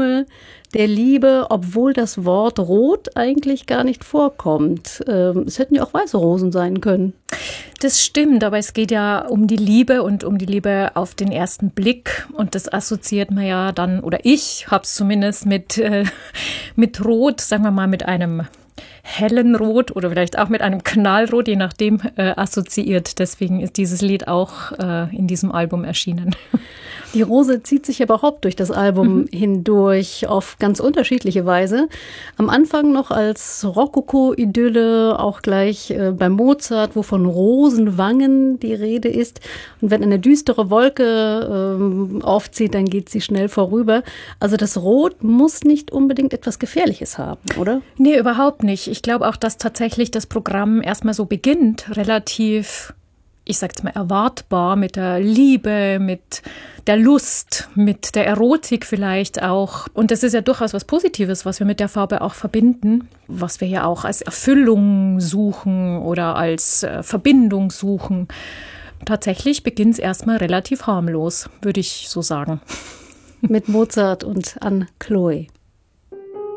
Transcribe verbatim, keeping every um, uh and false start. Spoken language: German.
Blume der Liebe, obwohl das Wort Rot eigentlich gar nicht vorkommt. Ähm, es hätten ja auch weiße Rosen sein können. Das stimmt, aber es geht ja um die Liebe und um die Liebe auf den ersten Blick. Und das assoziiert man ja dann, oder ich habe es zumindest mit, äh, mit Rot, sagen wir mal mit einem hellen Rot oder vielleicht auch mit einem Knallrot, je nachdem, äh, assoziiert. Deswegen ist dieses Lied auch äh, in diesem Album erschienen. Die Rose zieht sich überhaupt durch das Album mhm. hindurch auf ganz unterschiedliche Weise. Am Anfang noch als Rokoko-Idylle, auch gleich äh, bei Mozart, wo von Rosenwangen die Rede ist. Und wenn eine düstere Wolke äh, aufzieht, dann geht sie schnell vorüber. Also das Rot muss nicht unbedingt etwas Gefährliches haben, oder? Nee, überhaupt nicht. Ich glaube auch, dass tatsächlich das Programm erstmal so beginnt, relativ, ich sag jetzt mal, erwartbar mit der Liebe, mit der Lust, mit der Erotik vielleicht auch. Und das ist ja durchaus was Positives, was wir mit der Farbe auch verbinden, was wir ja auch als Erfüllung suchen oder als äh, Verbindung suchen. Tatsächlich beginnt es erstmal relativ harmlos, würde ich so sagen. Mit Mozart und Anne Chloé.